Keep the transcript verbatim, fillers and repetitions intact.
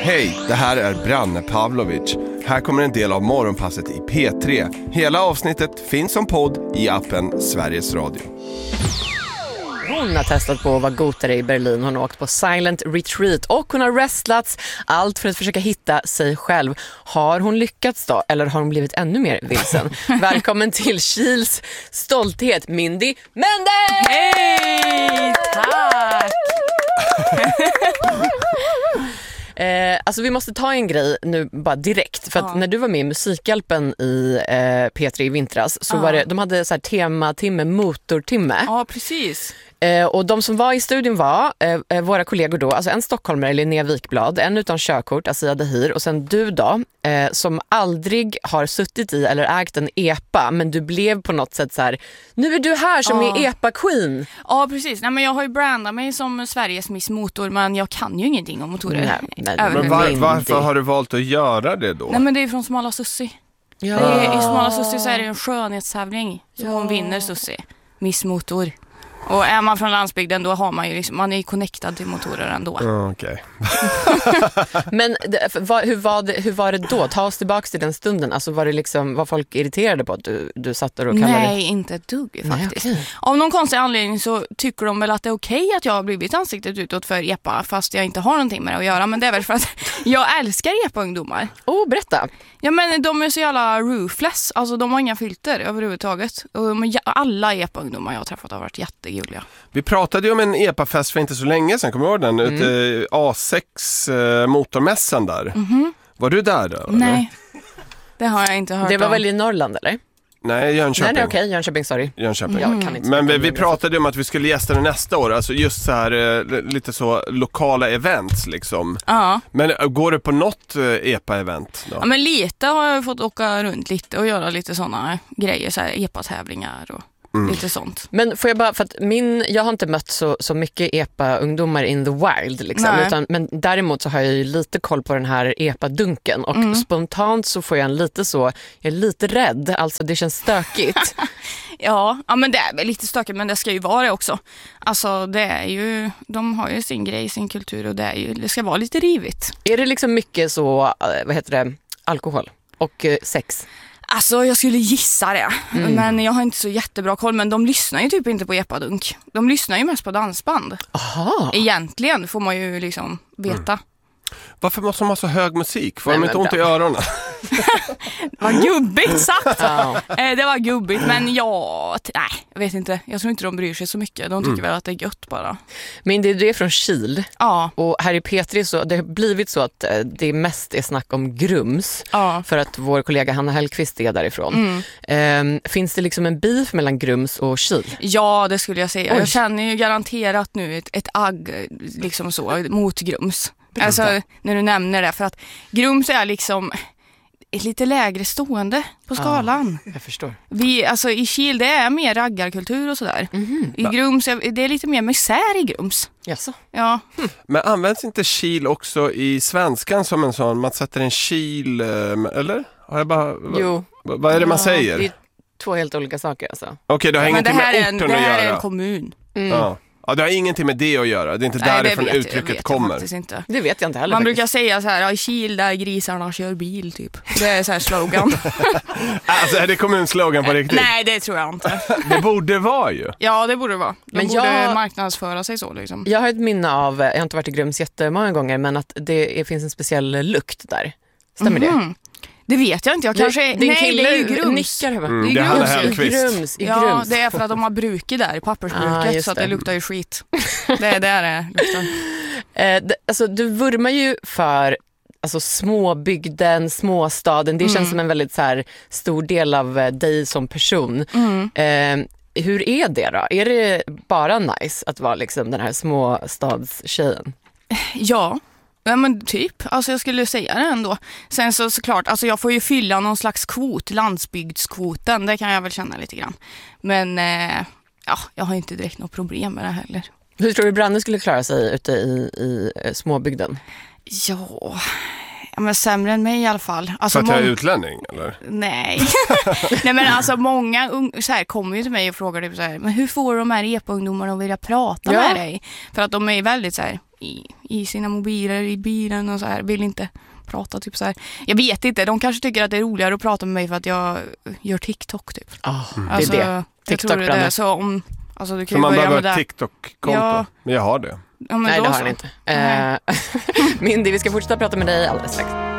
Hej, det här är Branne Pavlovic. Här kommer en del av morgonpasset i P tre. Hela avsnittet finns som podd i appen Sveriges Radio. Hon har testat på att vara gotare i Berlin. Hon har åkt på silent retreat och hon har wrestlats. Allt för att försöka hitta sig själv. Har hon lyckats då? Eller har hon blivit ännu mer vilsen? Välkommen till Kils stolthet, Mindy Mendes! Hej! Tack! Eh, alltså vi måste ta en grej nu bara direkt. För att ja. när du var med i Musikhjälpen i eh, P tre i vintras så ja. var det, de hade så här tematimme, motortimme. Ja, precis. Eh, och de som var i studion var eh, våra kollegor då, alltså en stockholmare, Linnea Wikblad, en utan körkort, Asia Dahir, och sen du då, eh, som aldrig har suttit i eller ägt en E P A, men du blev på något sätt så här: nu är du här som ja. är E P A-queen. Ja, precis. Nej, men jag har ju brandat mig som Sveriges Miss Motor, men jag kan ju ingenting om motorer. Nej, nej, men var, varför har du valt att göra det då? Nej, men det är från Smala Sussi. Ja. Det är, I Smala Sussi så är det en skönhetstävling som ja. hon vinner, Sussi. Miss Motor. Och är man från landsbygden då har man ju liksom, man är ju connectad till motorer ändå. Mm, okej. Okay. Men det, var, hur, var det, hur var det då? Ta oss tillbaka till den stunden. Alltså var det liksom, var folk irriterade på att du, du satt där och kallade? Nej, inte ett dugg faktiskt. Nej, okay. Av någon konstig anledning så tycker de väl att det är okej att jag har blivit ansiktet utåt för E P A fast jag inte har någonting med det att göra. Men det är väl för att jag älskar E P A-ungdomar. Oh, berätta. Ja, men de är så jävla roofless. Alltså de har inga filter överhuvudtaget. Och alla E P A-ungdomar jag har träffat har varit jättegulliga. Vi pratade ju om en E P A-fest för inte så länge sedan, kommer du ihåg den? Mm. Ute A sex eh, motormässan där. Mm-hmm. Var du där då? Nej, eller? Det har jag inte hört. Det var om. väl i Norrland, eller? Nej, Jönköping. Nej, nej okej, Jönköping, sorry. Jönköping. Mm. Jag kan inte Men vi, vi pratade om att vi skulle gästa det nästa år. Alltså just så här, eh, lite så lokala events liksom. Ja. Men går det på något eh, E P A-event då? Ja, men lite har jag fått åka runt lite och göra lite sådana grejer. Så här E P A-tävlingar och... Mm. Lite sånt. Men får jag bara, för att min, jag har inte mött så, så mycket E P A-ungdomar in the wild liksom, utan, men däremot så har jag ju lite koll på den här E P A-dunken och mm. spontant så får jag en lite så, jag är lite rädd, alltså det känns stökigt. ja, ja, men det är väl lite stökigt, men det ska ju vara det också. Alltså det är ju, de har ju sin grej, sin kultur och det är ju, det ska vara lite rivigt. Är det liksom mycket så, vad heter det, alkohol och eh, sex? Alltså jag skulle gissa det, mm. men jag har inte så jättebra koll. Men de lyssnar ju typ inte på E P A-dunk. De lyssnar ju mest på dansband. Aha. Egentligen får man ju liksom veta. Mm. Varför måste de ha så hög musik? Får de inte ont i öronen? Det var gubbigt sagt. Ja. Det var gubbigt, men ja, nej, jag vet inte. Jag tror inte de bryr sig så mycket. De tycker mm. väl att det är gött bara. Men det, det är från Kil. Ja. Och här i P tre så det har blivit så att det mest är snack om Grums. Ja. För att vår kollega Hanna Hellqvist är därifrån. Mm. Ehm, finns det liksom en beef mellan Grums och Kil? Ja, det skulle jag säga. Oj. Jag känner ju garanterat nu ett, ett agg liksom så, mot Grums. Alltså när du nämner det, för att Grums är liksom lite lägre stående på skalan. Ja, jag förstår. Vi, alltså i Kil det är mer raggarkultur och sådär. Mm-hmm. I Grums det är lite mer misär i Grums. Jaså? Ja. Hmm. Men används inte Kil också i svenskan som en sån, man sätter en kil, eller? Har jag bara, jo. Vad, vad är det man ja, säger? Det är två helt olika saker alltså. Okej, okay, det har ja, ingenting med en, orten det att göra. Det här är en kommun. Mm. Ja. Ja, det har ingenting med det att göra. Det är inte Nej, därifrån vet, uttrycket kommer. Inte. Det vet jag inte heller. Man faktiskt. brukar säga så här, i Kil där grisarna kör bil typ. Det är så här slogan. Alltså är det kommunslogan på riktigt? Nej, det tror jag inte. Det borde vara ju. Ja, det borde vara. De men borde jag, marknadsföra sig så liksom. Jag har ett minne av, jag har inte varit i Grums jättemånga gånger, men att det finns en speciell lukt där. Stämmer mm-hmm. det? Det vet jag inte. Jag kanske din nej, kille det är ju Grums. Mm, det är det är Hanna Grums. Hellqvist. I Grums, i ja, Grums. det är för att de har bruket där i pappersbruket, ah, så att det luktar ju skit. Det är där det luktar. eh, det, alltså, du vurmar ju för alltså, småbygden, småstaden. Det mm. känns som en väldigt så här, stor del av eh, dig som person. Mm. Eh, hur är det då? Är det bara nice att vara liksom, den här småstadstjejen? Ja. Ja men typ, alltså jag skulle säga det ändå. Sen så såklart, alltså jag får ju fylla någon slags kvot, landsbygdskvoten, det kan jag väl känna lite grann. Men eh, ja, jag har inte direkt något problem med det heller. Hur tror du Branne skulle klara sig ute i, i eh, småbygden? Ja, ja, men sämre än mig i alla fall. Alltså, för att jag är mång... utlänning, eller? Nej. Nej, men alltså många un... så här, kommer ju till mig och frågar typ så här, men hur får de här E P A-ungdomarna att vilja prata ja. med dig? För att de är väldigt så här, i, i sina mobiler, i bilen och så här. Vill inte prata typ så här. Jag vet inte, de kanske tycker att det är roligare att prata med mig för att jag gör TikTok typ. Oh, mm. Alltså, det är det. TikTok jag tror det är så om... Alltså, du kan så man behöver ett TikTok-konto? Ja. Men jag har det. Ja, men Nej, då det har så. han inte. Uh, Mindy, vi ska fortsätta prata med dig alldeles strax.